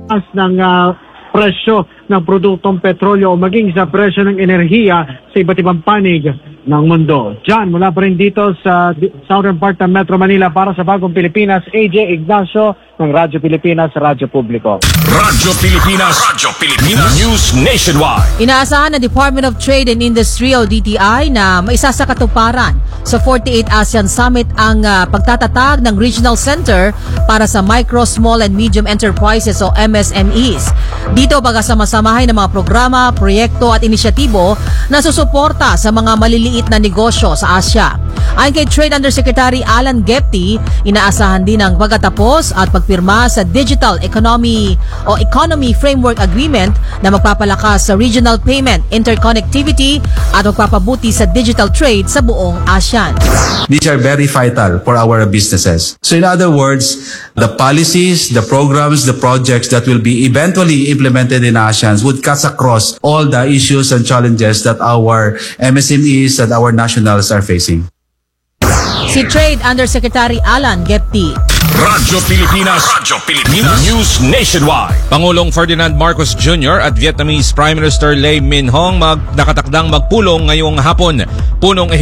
taas ng presyo ng produktong petrolyo o maging sa presyo ng enerhiya sa iba't ibang panig ng mundo. John, mula pa rin dito sa southern part ng Metro Manila para sa Bagong Pilipinas, AJ Ignacio ng Radyo Pilipinas, Radyo Publiko. Radyo Pilipinas News Nationwide. Inaasahan ng Department of Trade and Industry o DTI na maisa sa katuparan sa 48 ASEAN Summit ang pagtatatag ng Regional Center para sa Micro, Small and Medium Enterprises o MSMEs. Dito pagkasama-samahin ng mga programa, proyekto at inisyatibo na susuporta sa mga maliliit na negosyo sa Asia. Ayon kay Trade Undersecretary Alan Gepti, inaasahan din ang pagtatapos at pagpirma sa Digital Economy o Economy Framework Agreement na magpapalakas sa regional payment, interconnectivity at magpapabuti sa digital trade sa buong ASEAN. These are very vital for our businesses. So in other words, the policies, the programs, the projects that will be eventually implemented in ASEAN would cut across all the issues and challenges that our MSMEs and our nationals are facing. Si Trade Undersecretary Alan Gepti. Radyo Pilipinas News Nationwide. Pangulong Ferdinand Marcos Jr. at Vietnamese Prime Minister Lee Min-hong nakatakdang magpulong ngayong hapon. Punong